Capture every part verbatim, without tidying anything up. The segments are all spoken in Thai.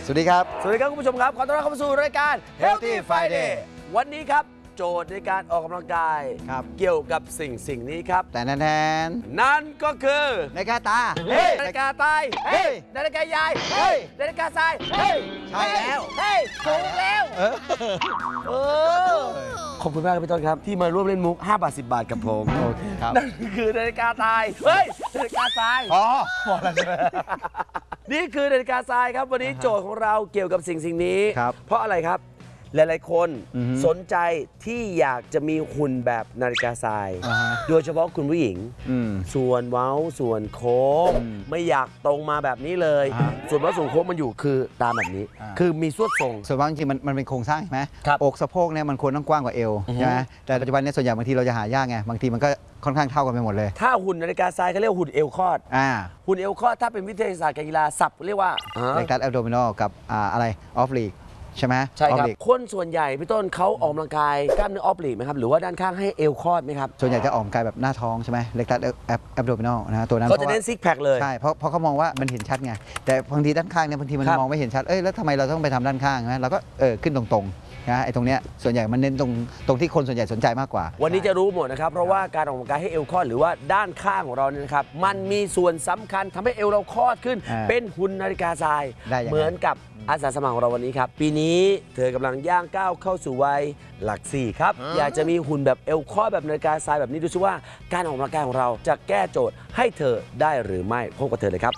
สวัสดีครับสวัสดีครับคุณผู้ชมครับขอต้อนรับเข้าสู่รายการ Healthy Friday วันนี้ครับโจทย์ในการออกกำลังกายเกี่ยวกับสิ่งสิ่งนี้ครับแต่แทนนั่นก็คือนาฬิกาตาเฮ้ยนาฬิกาตายเฮ้ยนาฬิกายายเฮ้ยนาฬิกาทรายเฮ้ยใช่แล้วเฮ้ยถูกแล้วเออเออขอบคุณมากครับพี่ต้นครับที่มาร่วมเล่นมุกห้าบาทสิบบาทกับผมโอเคครับนั่นคือนาฬิกาตายเฮ้ยนาฬิกาทรายอ๋อพอแล้วใช่ไหมนี่คือนาฬิกาทรายครับวันนี้โจทย์ของเราเกี่ยวกับสิ่งสิ่งนี้เพราะอะไรครับหลายๆคนสนใจที่อยากจะมีหุ่นแบบนาฬิกาทรายโดยเฉพาะคุณผู้หญิงส่วนเว้าส่วนโค้งไม่อยากตรงมาแบบนี้เลยส่วนเว้าส่วนโค้งมันอยู่คือตามแบบนี้คือมีสวดทรงส่วนเว้าจริงๆมันมันเป็นโครงสร้างใช่ไหมอกสะโพกเนี่ยมันควรต้องกว้างกว่าเอวใช่ไหมแต่ปัจจุบันเนี่ยส่วนใหญ่บางทีเราจะหายากไงบางทีมันก็ค่อนข้างเท่ากันไปหมดเลยถ้าหุ่นนาฬิกาทรายเขาเรียกหุ่นเอวคอดหุ่นเอวคอดถ้าเป็นวิทยาศาสตร์การกีฬาศัพท์เรียกว่าเล็กตัดแอบโดมินอลกับอะไรออฟลีกใช่ไหมใช่ครับคนส่วนใหญ่พี่ต้นเขาออกกำลังกายกล้ามเนื้อออฟลีกไหมครับหรือว่าด้านข้างให้เอวคอดไหมครับส่วนใหญ่จะออกกำลังกายแบบหน้าท้องใช่ไหมเล็กตัดแอบแอบโดมินอลนะตัวนั้นเขาจะเน้นซิกแพคเลยใช่เพราะเพราะเขามองว่ามันเห็นชัดไงแต่บางทีด้านข้างเนี่ยบางทีมันมองไม่เห็นชัดเอ้ยแล้วทำไมเราต้องไปทำด้านข้างนะเราก็เออขึ้นตรงๆนะไอ้ตรงเนี้ยส่วนใหญ่มันเน้นตรงตรงที่คนส่วนใหญ่สนใจมากกว่าวันนี้จะรู้หมดนะครับเพราะว่าการออกกำลังกายให้เอวคอดหรือว่าด้านข้างของเราเนี่ยนะครับมันมีส่วนสำคัญทำให้เอวเราคอดขึ้นเป็นหุ่นนาฬิกาทรายเหมือนกับอาสาสมัครของเราวันนี้ครับปีนี้เธอกำลังย่างก้าวเข้าสู่วัยหลักสี่ครับอยากจะมีหุ่นแบบเอวคอดแบบนาฬิกาทรายแบบนี้ดูซิว่าการออกกำลังกายของเราจะแก้โจทย์ให้เธอได้หรือไม่พบกับเธอเลยครับ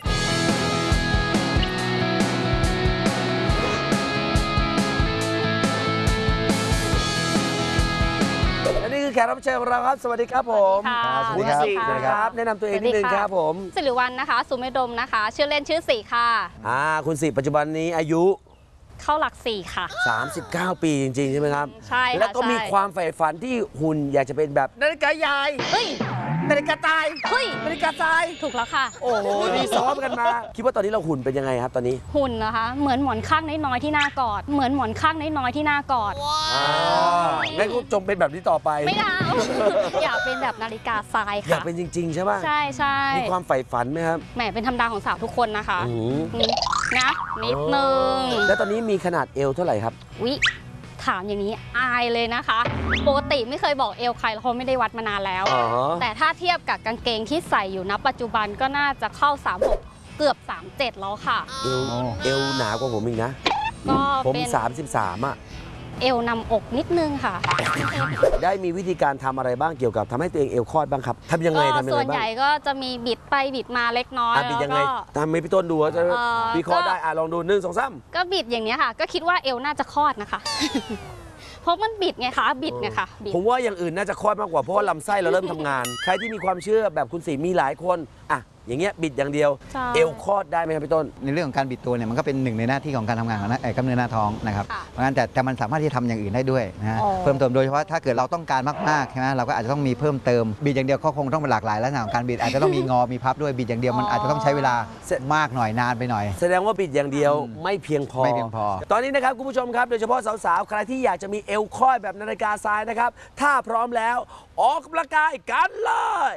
แขกรับเชิญของเราครับสวัสดีครับผมคุณสิครับแนะนำตัวเองนิดนึงครับผมสิริวัลย์นะคะสุเมธดมนะคะชื่อเล่นชื่อสีค่ะอ่าคุณสิปัจจุบันนี้อายุเข้าหลักสี่ค่ะสามสิบเก้าปีจริงๆใช่ไหมครับใช่แล้วก็มีความใฝ่ฝันที่หุ่นอยากจะเป็นแบบนาฬิกายายเฮ้ยนาฬิกาตายเฮ้ยนาฬิกาทรายถูกแล้วค่ะโอ้โหนี่ซ้อมกันมาคิดว่าตอนนี้เราหุ่นเป็นยังไงครับตอนนี้หุ่นนะคะเหมือนหมอนข้างน้อยๆที่หน้ากอดเหมือนหมอนข้างน้อยๆที่หน้ากอดงั้นก็จงเป็นแบบนี้ต่อไปไม่ได้อยากเป็นแบบนาฬิกาทรายค่ะอยากเป็นจริงๆใช่ป่ะใช่ใช่มีความใฝ่ฝันไหมครับแหมเป็นธรรมดาของสาวทุกคนนะคะนะนิดนึงแล้วตอนนี้มีขนาดเอวเท่าไหร่ครับวิถามอย่างนี้อายเลยนะคะปกติไม่เคยบอกเอวใครเพราะไม่ได้วัดมานานแล้วแต่ถ้าเทียบกับกางเกงที่ใส่อยู่ณปัจจุบันก็น่าจะเข้าสามหกเกือบสามเจ็ดแล้วค่ะเอวเอวหนากว่าผมอีกนะก็ผมสามสิบสามอ่ะเอวนำอกนิดนึงค่ะได้มีวิธีการทำอะไรบ้างเกี่ยวกับทำให้ตัวเองเอวคลอดบ้างครับทำยังไงทำยังไงบ้างส่วนใหญ่ก็จะมีบิดไปบิดมาเล็กน้อยบิดยังไงทำให้พี่ต้นดูว่าจะวิเคราะห์ได้อ่ะลองดูหนึ่งสองสามก็บิดอย่างนี้ค่ะก็คิดว่าเอวน่าจะคลอดนะคะเพราะมันบิดไงคะบิดไงคะผมว่าอย่างอื่นน่าจะคลอดมากกว่าเพราะว่าลำไส้เราเริ่มทำงานใครที่มีความเชื่อแบบคุณศรีมีหลายคนอ่ะอย่างเงี้ยบิดอย่างเดียวเอวคลอดได้ไหมครับพี่ต้นในเรื่องของการบิดตัวเนี่ยมันก็เป็นหนึ่งในหน้าที่ของการทำงานของกล้ามเนื้อหน้าท้องนะครับเพราะงั้นแต่แต่มันสามารถที่จะทำอย่างอื่นได้ด้วยนะเพิ่มเติมโดยเฉพาะถ้าเกิดเราต้องการมากๆใช่ไหมเราก็อาจจะต้องมีเพิ่มเติมบิดอย่างเดียวก็คงต้องเป็นหลากหลายลักษณะของการบิดอาจจะต้องมีงอมีพับด้วยบิดอย่างเดียวมันอาจจะต้องใช้เวลามากหน่อยนานไปหน่อยแสดงว่าบิดอย่างเดียวไม่เพียงพอไม่เพียงพอตอนนี้นะครับคุณผู้ชมครับโดยเฉพาะสาวๆใครที่อยากจะมีเอวคลอดแบบนาฬิกาทรายนะครับถ้าพร้อมแล้วออกกำลังกายกันเลย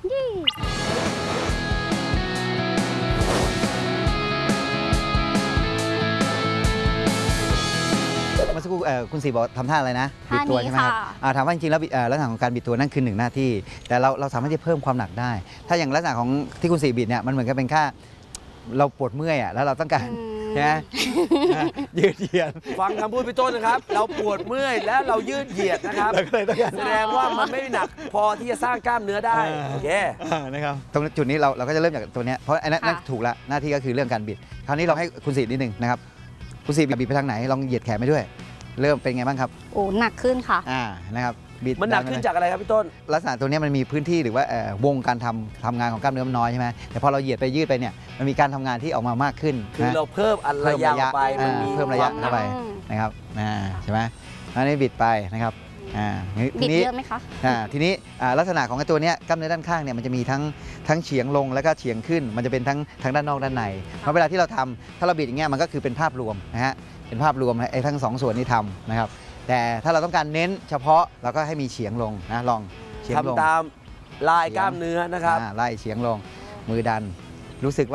เมื่อสักครู่คุณศรีบอกทำท่าอะไรนะบิดตัวใช่ไหมครับถามว่าจริงๆแล้วลักษณะของการบิดตัวนั่นคือหนึ่งหน้าที่แต่เราเราสามารถที่จะเพิ่มความหนักได้ถ้าอย่างลักษณะของที่คุณศรีบิดเนี่ยมันเหมือนกับเป็นค่าเราปวดเมื่อยอ่ะแล้วเราต้องการนะยืดเหยียดฟังคำพูดพี่ต้นนะครับเราปวดเมื่อยและเรายืดเหยียดนะครับแสดงว่ามันไม่หนักพอที่จะสร้างกล้ามเนื้อได้โอเคนะครับตรงจุดนี้เราเราก็จะเริ่มจากตัวนี้เพราะอันนั้นถูกละหน้าที่ก็คือเรื่องการบิดคราวนี้เราให้คุณศรีนิดนึงนะครับคุณศรีบิดไปทางไหนลองเหยียดแขนไปด้วยเริ่มเป็นไงบ้างครับโอ้หนักขึ้นค่ะอ่านะครับบิดมันหนักขึ้นจากอะไรครับพี่ต้นลักษณะตัวนี้มันมีพื้นที่หรือว่าวงการทำทำงานของกล้ามเนื้อมันน้อยใช่ไหมแต่พอเราเหยียดไปยืดไปเนี่ยมันมีการทำงานที่ออกมามากขึ้นคือเราเพิ่มระยะไปมันมีเพิ่มระยะเข้าไปนะครับใช่ไหมอันนี้บิดไปนะครับบิดเยอะไหมคะทีนี้ลักษณะของตัวนี้กล้ามเนื้อด้านข้างเนี่ยมันจะมีทั้งทั้งเฉียงลงแล้วก็เฉียงขึ้นมันจะเป็นทั้งทั้งด้านนอกด้านในเพราะเวลาที่เราทำถ้าเราบิดอย่างเงี้ยมันก็คือเป็นภาพรวมนะฮะเป็นภาพรวมไอ้ทั้งสองส่วนนี้ทำนะครับแต่ถ้าเราต้องการเน้นเฉพาะเราก็ให้มีเฉียงลงนะลองเฉียงลงทำตามลายกล้ามเนื้อนะครับไล่เฉียงลงมือดันรู้สึกว่า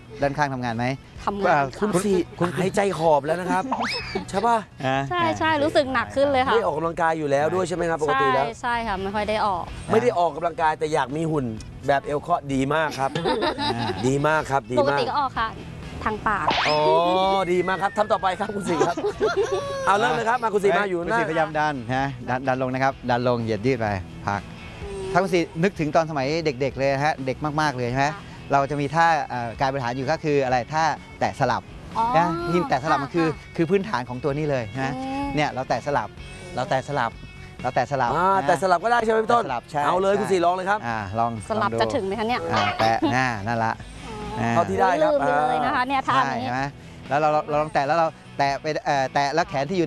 ด้านข้างทำงานไหมทำงานคุณค่ะสี่คุณหายใจหอบแล้วนะครับ ใช่ป่ะอ่าใช่ใช่รู้สึกหนักขึ้นเลยค่ะไม่ออกกำลังกายอยู่แล้วด้วยใช่ไหมครับปกใช่ติแล้วใช่ค่ะไม่ค่อยได้ออกไม่ได้ออกกำลังกายแต่อยากมีหุ่นแบบเอลเคาะดีมากครับอ่าดีมากครับดีปกมากติก็ออกค่ะ ทางปากอ๋อดีมากครับทำต่อไปครับคุณสีครับ เอาเริ่มเลยครับมาคุณสีมาอยู่หคุณน้าสีพยายามดันนะดันดันลงนะครับ ดันลงเหยียดยืดไปพักถ้าคุณสีนึกถึงตอนสมัยเด็กๆเลยนะฮะเด็กมากๆเลยใช่ไหมค่ะเราจะมีท่าเอ่อการบริหารอยู่ก็คืออะไรท่าแตะสลับอ๋อนะทีมแตะสลับมันคือค่ะคือพื้นฐานของตัวนี้เลยนะอืมเนี่ยเราแตะสลับเราแตะสลับเราแตะสลับอ่านะแต่สลับก็ได้ใช่ไหมพี่ต้นแต่สลับใช่เอาเลยใช่คุณสีลองเลยครับอ่าลองสลับองดูจะถึงไหมคะเนี่ยอ่าแตะหน้านั่นละ อ่าเท่าที่ได้ครับลืมไปเลยนะคะเนี่ยท่าใช่นี้ใช่ไหมแล้วเราเราเราลองแตะแล้วเราแตะไปเอ่อแตะแล้วแขนที่อยู่